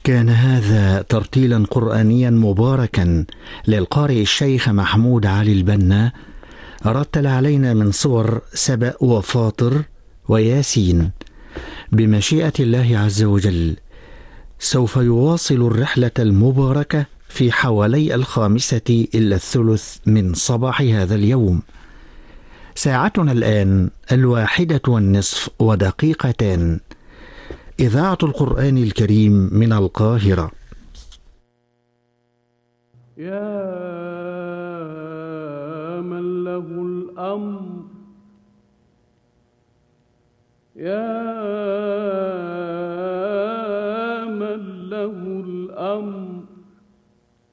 كان هذا ترتيلا قرآنيا مباركا للقارئ الشيخ محمود علي البنا، رتل علينا من صور سبأ وفاطر وياسين. بمشيئة الله عز وجل سوف يواصل الرحلة المباركة في حوالي 1:05 من صباح هذا اليوم. ساعتنا الآن 1:01. إذاعة القرآن الكريم من القاهرة. يا